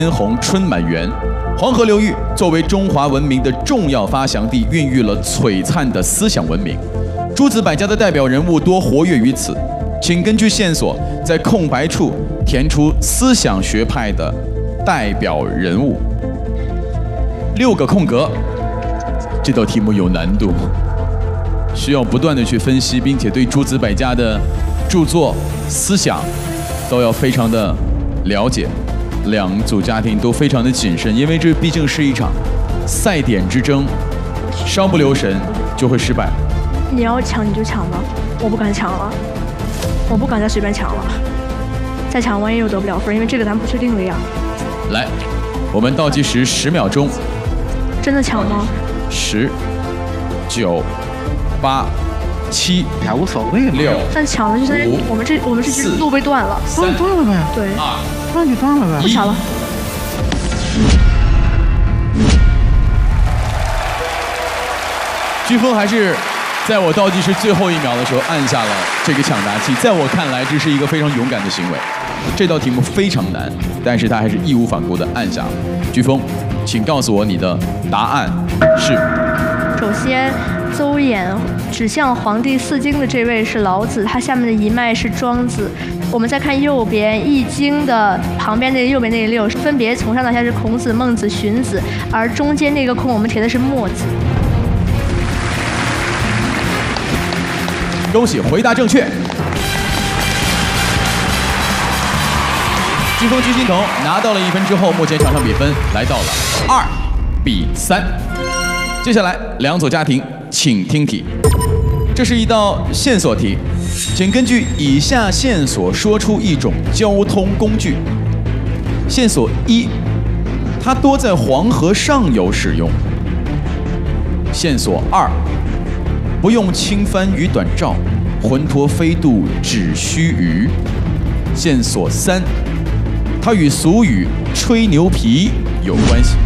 鲜红春满园。黄河流域作为中华文明的重要发祥地，孕育了璀璨的思想文明。诸子百家的代表人物多活跃于此，请根据线索在空白处填出思想学派的代表人物。6个空格，这道题目有难度，需要不断的去分析，并且对诸子百家的著作、思想都要非常的了解。2组家庭都非常的谨慎，因为这毕竟是一场赛点之争，稍不留神就会失败。 你要抢你就抢吧，我不敢抢了，我不敢再随便抢了，再抢万一又得不了分，因为这个咱不确定的呀。 来，我们倒计时10秒钟。 真的抢吗 ？10、9、8、7， 呀，无所谓了。 6， 但抢了就相当于我们这路被断了。 断了呗。 对。 断就断了呗。 不抢了。 飓风还是在我倒计时最后1秒的时候按下了这个抢答器，在我看来，这是一个非常勇敢的行为。这道题目非常难，但是他还是义无反顾地按下了。飓风，请告诉我你的答案是。 首先，邹衍指向黄帝4经的这位是老子，他下面的一脉是庄子。我们再看右边《易经》的旁边那个右边那个6，分别从上到下是孔子、孟子、荀子，而中间那个空我们填的是墨子。 恭喜，回答正确。飓风居心筒拿到了1分之后，目前场上比分来到了2比3。接下来2组家庭，请听题。这是一道线索题，请根据以下线索说出一种交通工具。线索1，它多在黄河上游使用。线索2，不用轻帆鱼短棹，浑脱飞渡只须臾。线索3，它与俗语吹牛皮有关系。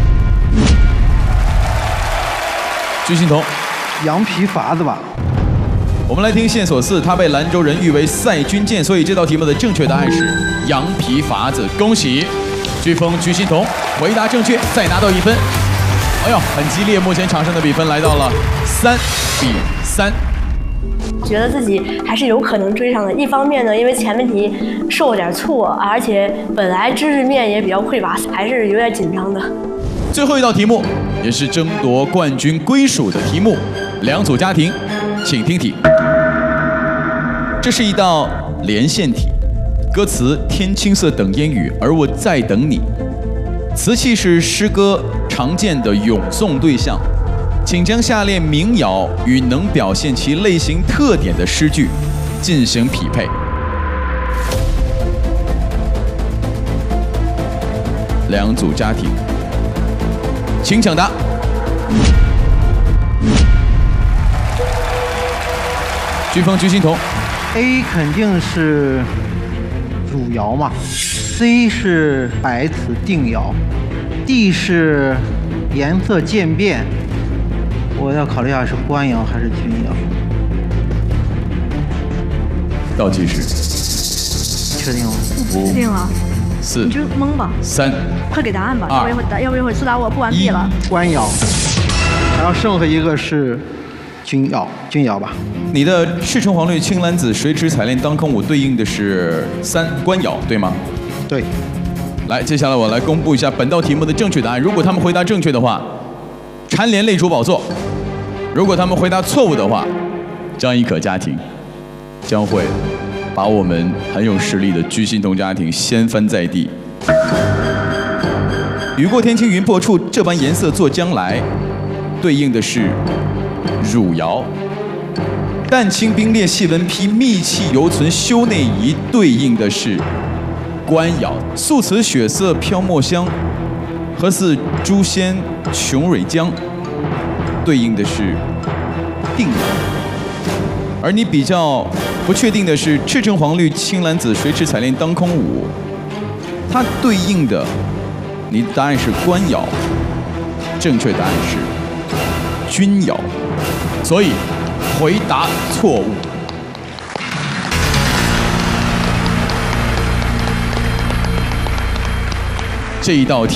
居心筒， 羊皮筏子吧。 我们来听线索4，它被兰州人誉为赛军舰，所以这道题目的正确答案是羊皮筏子。恭喜飓风居心筒回答正确，再拿到1分。哎呦，很激烈，目前场上的比分来到了3比3。 觉得自己还是有可能追上的。一方面呢，因为前面题受了点挫，而且本来知识面也比较匮乏，还是有点紧张的。 最后一道题目也是争夺冠军归属的题目，2组家庭，请听题。这是一道连线题，歌词天青色等烟雨，而我在等你。词气是诗歌常见的咏颂对象，请将下列民谣与能表现其类型特点的诗句进行匹配。2组家庭，请抢答。飓风居心筒 ，A 肯定是汝窑嘛 ，C 是白瓷定窑 ，D 是颜色渐变。我要考虑一下是官窑还是钧窑。 倒计时， 确定了 ？5、 确定了。 4， 你就蒙吧。 3， 快给答案吧， 2， 要不一会儿苏打我不完毕了。 官窑，然后剩下一个是钧窑吧。 你的赤橙黄绿青蓝紫水池彩炼当空舞对应的是3官窑，对吗？ 对。 来，接下来我来公布一下本道题目的正确答案。如果他们回答正确的话，蝉联擂主宝座；如果他们回答错误的话，张一可家庭将会把我们很有实力的居心筒家庭掀翻在地。雨过天晴云破处，这般颜色作将来，对应的是汝窑。淡青冰裂细纹披，密气犹存修内仪，对应的是官窑。素瓷血色飘墨香，和似诛仙琼蕊浆，对应的是定窑。而你比较不确定的是赤橙黄绿青蓝紫水池彩炼当空舞，它对应的你的答案是官窑，正确答案是钧窑，所以回答错误。 这一道题。